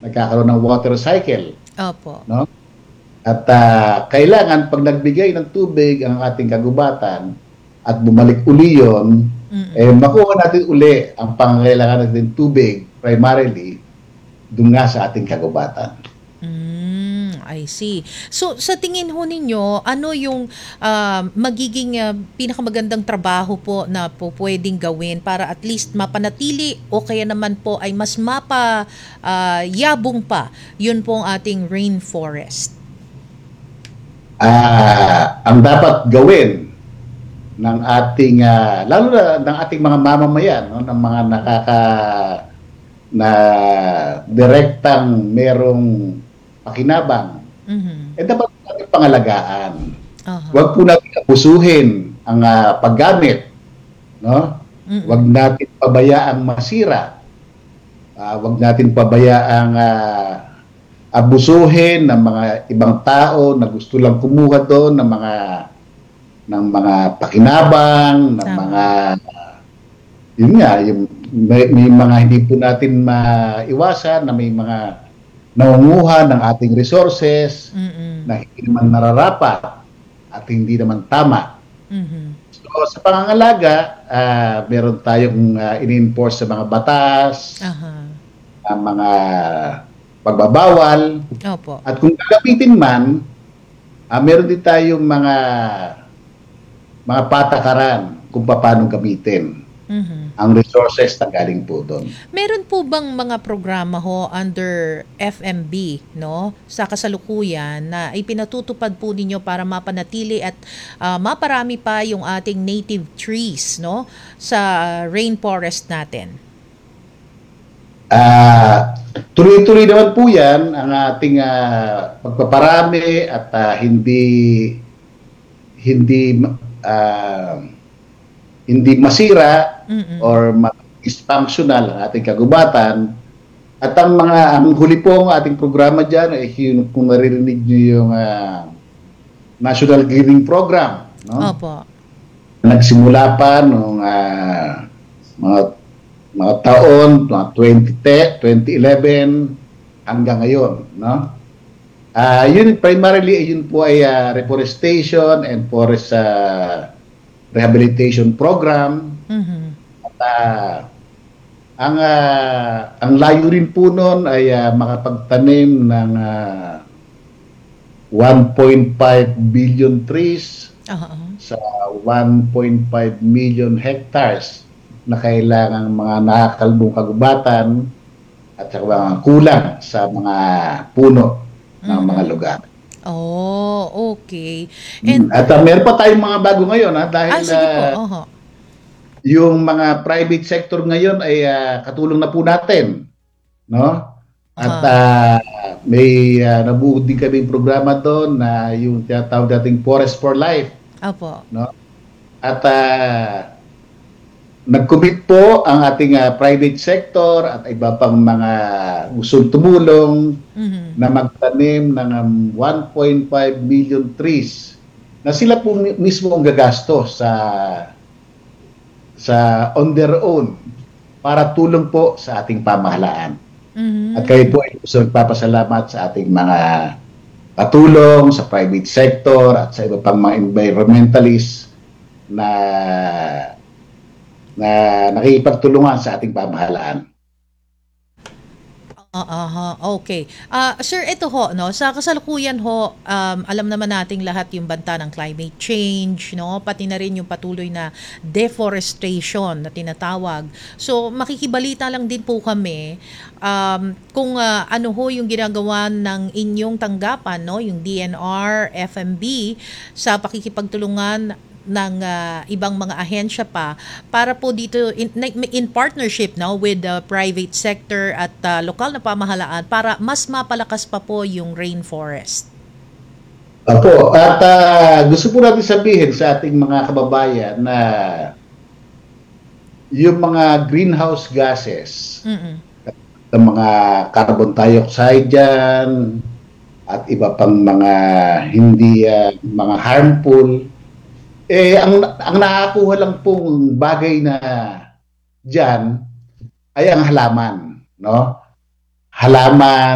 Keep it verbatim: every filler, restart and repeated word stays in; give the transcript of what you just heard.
nagkakaroon ng water cycle, Opo. no? At uh, kailangan pag nagbigay ng tubig ang ating kagubatan at bumalik uli yun, eh, Mm. makuha natin uli ang pangangailangan natin tubig primarily dun nga sa ating kagubatan. Hmm, I see. So sa tingin ho ninyo, ano yung ah, magiging ah, pinakamagandang trabaho po na po pwedeng gawin para at least mapanatili o kaya naman po ay mas mapa ah, yabong pa yun pong ating rainforest? Ah, ang dapat gawin ng ating ah, lalo na ng ating mga mamamayan, no, ng mga nakaka na direktang merong pakinabang, Mhm. eh dapat natin pangalagaan. Aha. Huwag po natin abusuhin ang ah, paggamit, no? Huwag Mm. natin pabayaang masira. Ah, huwag natin pabayaang ah, abusuhin ng mga ibang tao na gusto lang kumuha doon ng mga ng mga pakinabang, ng mga Tama. yun nga, yung may, may mga hindi po natin maiwasan na may mga nangunguha ng ating resources Mm. na hindi naman nararapat at hindi naman tama. Mhm. So, sa pangangalaga, ah, meron tayong ah, in-enforce sa mga batas, Aha. ang mga pagbabawal, Opo. at kung gagamitin man, ah, meron din tayong mga mga patakaran kung paano gamitin Mhm. ang resources na galing po doon. Meron po bang mga programa ho under F M B, no, sa kasalukuyan na ipinatutupad po ninyo para mapanatili at ah, maparami pa yung ating native trees, no, sa rainforest natin? Ah, tuloy-tuloy naman po 'yan ang ating ah, pagpaparami at ah, hindi hindi ah, hindi masira Mm. or ma-dysfunctional ang ating kagubatan. At ang mga ang huli pong ating programa diyan ay yung kung naririnig niyo yung ah, National Greening Program, no? Opo. Nagsimula pa nung ah, mga mga taon mga twenty ten, twenty eleven hanggang ngayon, no? Ah, yun primarily yun po ay ah, reforestation and forest ah, rehabilitation program. Mhm. At ah, ang ah, ang layunin po noon ay ah, makapagtanim ng ah, one point five billion trees Aha. sa one point five million hectares na kailangang mga nakakalbong kagubatan at saka mga kulang sa mga puno ng mga Mhm. lugar. Oh, okay. Mm. And At uh, meron pa tayong mga bago ngayon ha, ah, dahil sige po. uh, Oho. yung mga private sector ngayon ay uh, katulong na po natin, no? At Aha. uh, may uh, nabuo din kaming programa doon na yung tinatawag nating Forest for Life, Opo. no? At uh, nag-commit po ang ating uh, private sector at iba pang mga gustong tumulong Mhm. na magtanim ng um, one point five million trees na sila po mismo ang gagastos sa sa on their own para tulong po sa ating pamahalaan. At kayo Mhm. po ay gusto nagpapasalamat sa ating mga patulong sa private sector at sa iba pang mga environmentalists na na nakikipagtulungan sa ating pamahalaan. Ah, aha, okay. Ah, sir, ito ho, no, sa kasalukuyan ho, um, alam naman nating lahat yung banta ng climate change, no, pati na rin yung patuloy na deforestation na tinatawag. So, makikibalita lang din po kami um, kung ah, ano ho yung ginagawa ng inyong tanggapan, no, yung D N R, F M B, sa pakikipagtulungan ng ah, ibang mga ahensya pa para po dito in, in partnership, no, with the private sector at ah, lokal na pamahalaan para mas mapalakas pa po yung rainforest. Opo, at ah, gusto po natin sabihin sa ating mga kababayan na yung mga greenhouse gases, Mm. ng mga carbon dioxide dyan, at iba pang mga hindi ah, mga harmful, eh ang ang nakakuha lang pong bagay na diyan ay ang halaman, no? Halaman